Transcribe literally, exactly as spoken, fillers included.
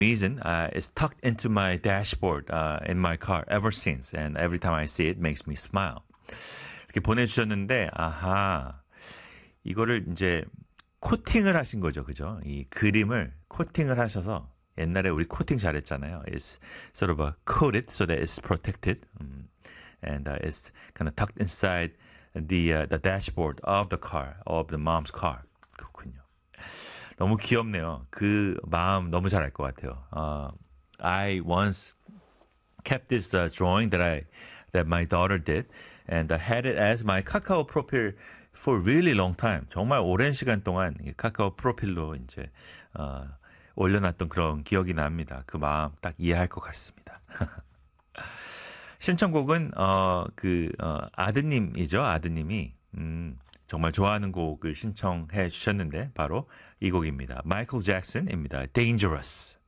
reason uh, it's tucked into my dashboard uh, in my car ever since, and every time I see it, it makes me smile. 이렇게 보내주셨는데, 아하, 이거를 이제 코팅을 하신 거죠, 그죠? 이 그림을 코팅을 하셔서 옛날에 우리 코팅 잘했잖아요. It's sort of a coated so that it's protected, um, and uh, it's kind of tucked inside the uh, the dashboard of the car, of the mom's car. 그렇군요. 너무 귀엽네요. 그 마음 너무 잘 알 것 같아요. Uh, I once kept this uh, drawing that I that my daughter did, and I had it as my 카카오 프로필 for a really long time. 정말 오랜 시간 동안 이 카카오 프로필로 이제 어, 올려놨던 그런 기억이 납니다. 그 마음 딱 이해할 것 같습니다. 신청곡은 어, 그 어, 아드님이죠. 아드님이 음, 정말 좋아하는 곡을 신청해 주셨는데 바로 이 곡입니다. 마이클 잭슨입니다. Dangerous.